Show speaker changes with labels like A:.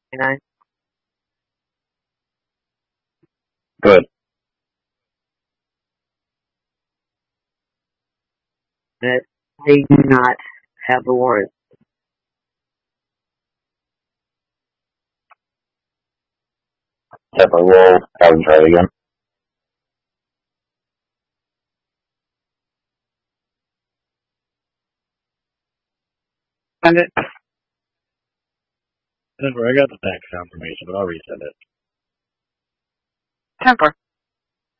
A: 29.
B: Good.
A: That they do not have the warrant.
B: Separate roll. Have him try it again.
C: Send it. Denver, I got the tax confirmation, but I'll resend it.
A: Temper.